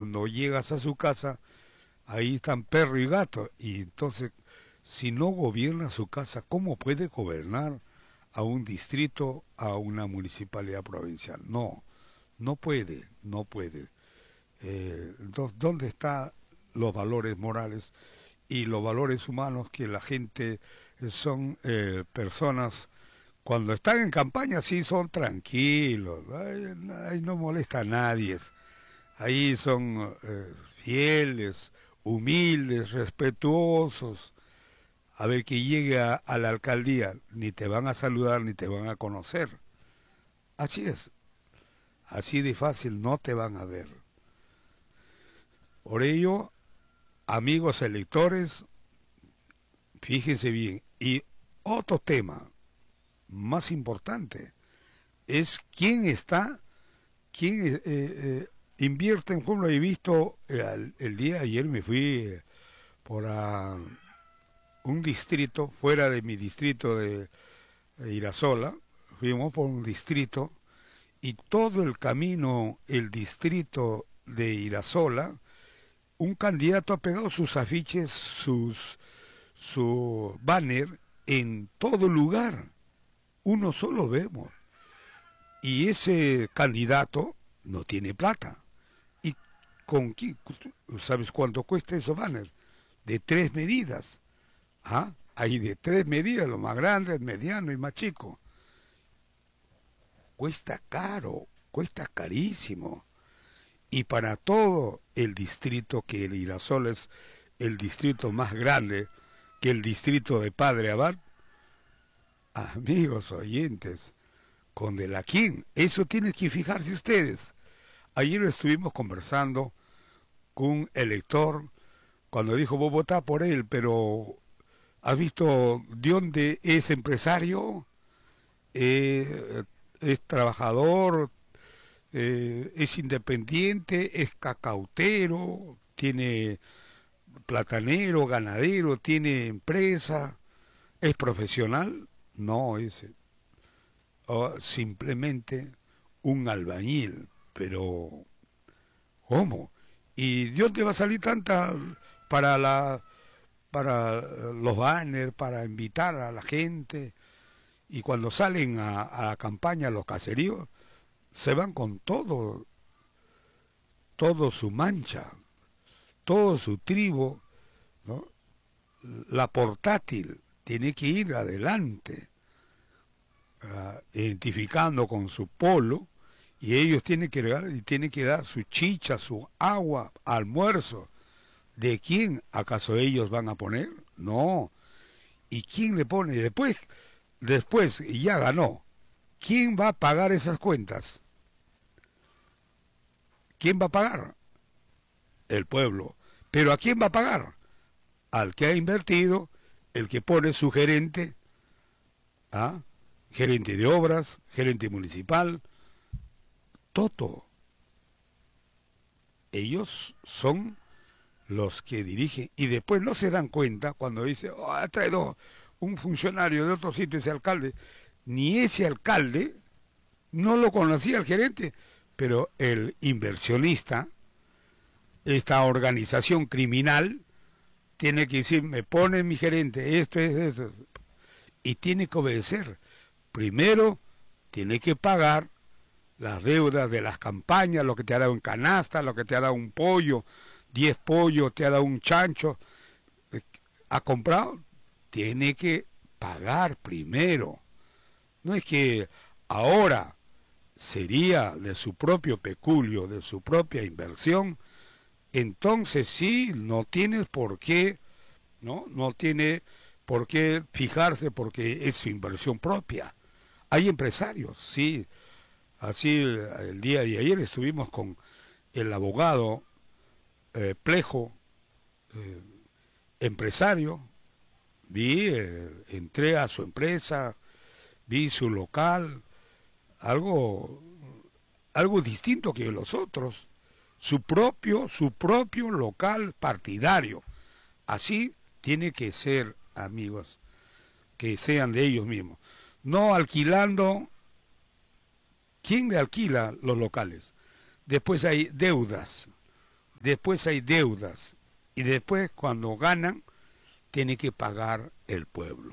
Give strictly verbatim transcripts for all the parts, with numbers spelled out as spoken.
cuando llegas a su casa, ahí están perro y gato, y entonces, si no gobierna su casa, ¿cómo puede gobernar a un distrito, a una municipalidad provincial? No, no puede, no puede. Eh, entonces, ¿dónde están los valores morales y los valores humanos que la gente son eh, personas, cuando están en campaña sí son tranquilos, ahí, ahí no molesta a nadie, ahí son eh, fieles, humildes, respetuosos, a ver que llegue a, a la alcaldía, ni te van a saludar ni te van a conocer, así es, así de fácil no te van a ver. Por ello, amigos electores, fíjense bien, y otro tema más importante es quién está, quién eh, eh, invierte en pueblo. He visto eh, el, el día de ayer me fui eh, por a, un distrito, fuera de mi distrito de, de Irasola, fuimos por un distrito y todo el camino, el distrito de Irasola, un candidato ha pegado sus afiches, sus su banner en todo lugar, uno solo vemos, y ese candidato no tiene plata. ¿Y con qué? ¿Sabes cuánto cuesta esos banners? De tres medidas. ¿Ah? Hay de tres medidas, lo más grande, el mediano y más chico. Cuesta caro, cuesta carísimo. Y para todo el distrito, que el Irasola es el distrito más grande, que el distrito de Padre Abad, amigos oyentes, con De la Quin, eso tienen que fijarse ustedes. Ayer estuvimos conversando con un elector, cuando dijo, vos votá por él, pero ¿has visto de dónde es empresario? Eh, es trabajador, eh, es independiente, es cacautero, tiene platanero, ganadero, tiene empresa, es profesional. No, es oh, simplemente un albañil. Pero ¿cómo? ¿Y de dónde va a salir tanta para la para los banners, para invitar a la gente? Y cuando salen a, a la campaña, los caseríos, se van con todo, todo su mancha, todo su tribo, ¿no? La portátil tiene que ir adelante, uh, identificando con su polo, y ellos tienen que dar, y tienen que dar su chicha, su agua, almuerzo. ¿De quién acaso ellos van a poner? No. ¿Y quién le pone? Después, después ya ganó. ¿Quién va a pagar esas cuentas? ¿Quién va a pagar? El pueblo. ¿Pero a quién va a pagar? Al que ha invertido, el que pone su gerente, ¿ah? Gerente de obras, gerente municipal, todo. Ellos son los que dirigen, y después no se dan cuenta cuando dice, oh, ha traído un funcionario de otro sitio, ese alcalde. Ni ese alcalde no lo conocía el gerente, pero el inversionista, esta organización criminal, tiene que decir, me pone mi gerente, esto es esto, y tiene que obedecer. Primero, tiene que pagar las deudas de las campañas, lo que te ha dado en canasta, lo que te ha dado un pollo, diez pollos, te ha dado un chancho, ha comprado, tiene que pagar primero. No es que ahora sería de su propio peculio, de su propia inversión, entonces sí, no tienes por qué, ¿no? No tiene por qué fijarse porque es su inversión propia. Hay empresarios, sí. Así el día de ayer estuvimos con el abogado eh, Plejo, eh, empresario, vi, eh, entré a su empresa, vi su local, algo, algo distinto que los otros, su propio, su propio local partidario. Así tiene que ser, amigos, que sean de ellos mismos, no alquilando. ¿Quién le alquila los locales? Después hay deudas, después hay deudas, y después cuando ganan, tiene que pagar el pueblo.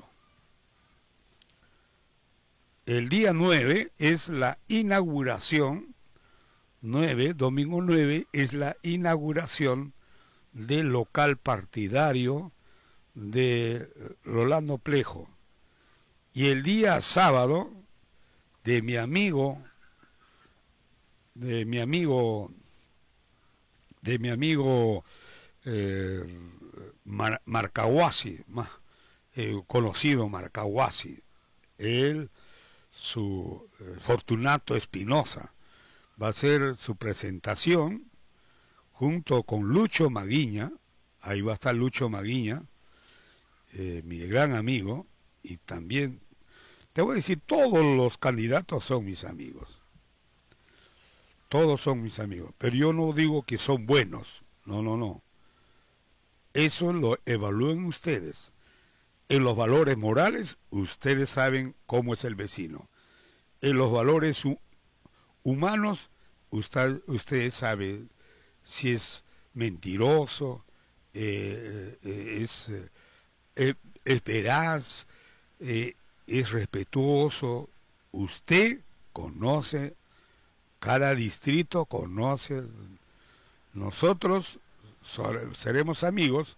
El día nueve es la inauguración, nueve, domingo nueve, es la inauguración del local partidario de Rolando Plejo. Y el día sábado, de mi amigo, de mi amigo, de mi amigo eh, Mar Marcahuasi, más eh, conocido Marcahuasi, él, su eh, Fortunato Espinosa, va a hacer su presentación junto con Lucho Maguiña. Ahí va a estar Lucho Maguiña, eh, mi gran amigo, y también, te voy a decir, todos los candidatos son mis amigos. Todos son mis amigos, pero yo no digo que son buenos, no, no, no. Eso lo evalúen ustedes. En los valores morales, ustedes saben cómo es el vecino. En los valores hu humanos, usted, ustedes saben si es mentiroso, eh, eh, es, eh, es veraz, eh, es respetuoso. Usted conoce, cada distrito conoce. Nosotros seremos amigos,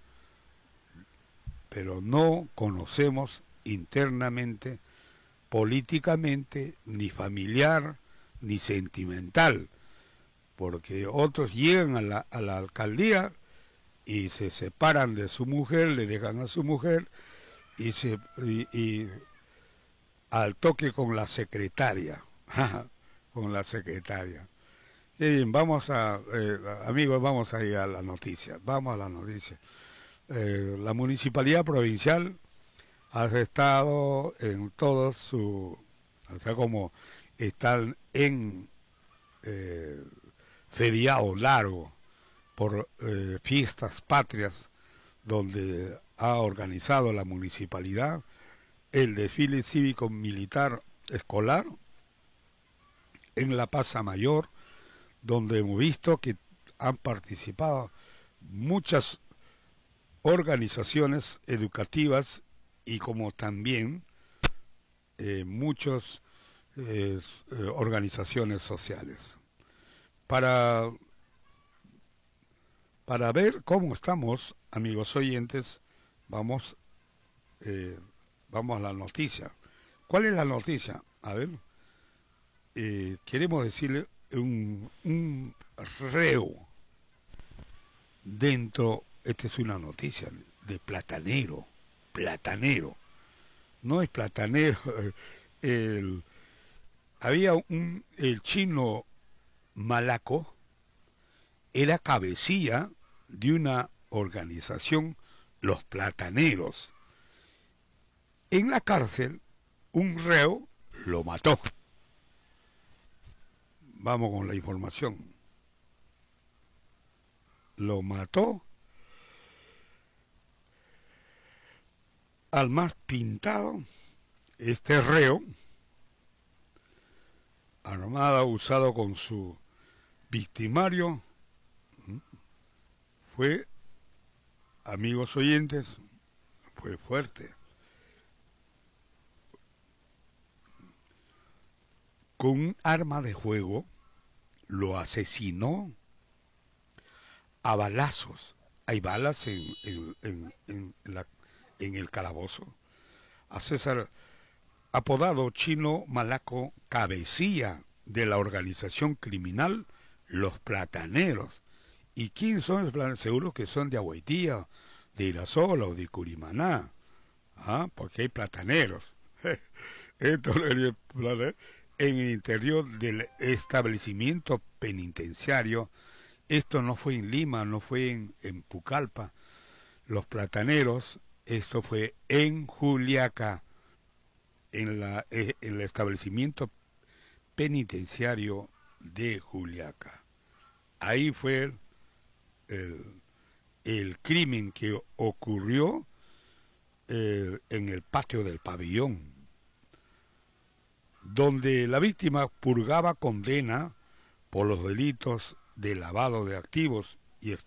pero no conocemos internamente, políticamente, ni familiar, ni sentimental, porque otros llegan a la, a la alcaldía y se separan de su mujer, le dejan a su mujer y, se, y, y al toque con la secretaria, con la secretaria. Y bien, vamos a, eh, amigos, vamos a ir a la noticia, vamos a la noticia. Eh, la Municipalidad Provincial ha estado en todo su, o sea, como están en eh, feriado largo por eh, fiestas patrias, donde ha organizado la municipalidad el desfile cívico-militar escolar en la Plaza Mayor, donde hemos visto que han participado muchas organizaciones educativas y como también eh, muchas eh, organizaciones sociales. Para, para ver cómo estamos, amigos oyentes, vamos, eh, vamos a la noticia. ¿Cuál es la noticia? A ver, eh, queremos decirle un, un reo dentro. Esta es una noticia de platanero, platanero, no es platanero, el, había un, el chino Malaco, era cabecilla de una organización, los plataneros. En la cárcel, un reo lo mató. Vamos con la información. Lo mató al más pintado. Este reo, armado, usado con su victimario, fue, amigos oyentes, fue fuerte. Con un arma de fuego lo asesinó a balazos. Hay balas en, en, en, en, la, en el calabozo. A César, apodado Chino Malaco, cabecilla de la organización criminal Los Plataneros. ¿Y quién son los plataneros? Seguro que son de Agüitía, de Irasola o de Curimaná, ¿ah? Porque hay plataneros. Esto en el interior del establecimiento penitenciario. Esto no fue en Lima, no fue en, en Pucallpa. Los plataneros, esto fue en Juliaca, en, la, en el establecimiento penitenciario de Juliaca. Ahí fue el, el, el crimen que ocurrió eh, en el patio del pabellón, donde la víctima purgaba condena por los delitos de lavado de activos y